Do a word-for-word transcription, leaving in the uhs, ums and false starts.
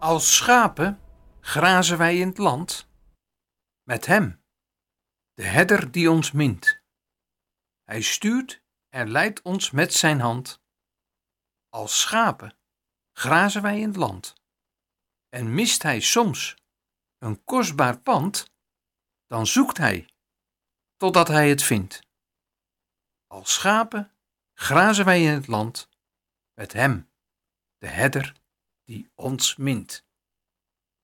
Als schapen grazen wij in het land, met hem, de herder die ons mint. Hij stuurt en leidt ons met zijn hand. Als schapen grazen wij in het land. En mist hij soms een kostbaar pand, dan zoekt hij totdat hij het vindt. Als schapen grazen wij in het land, met hem, de herder die ons mint.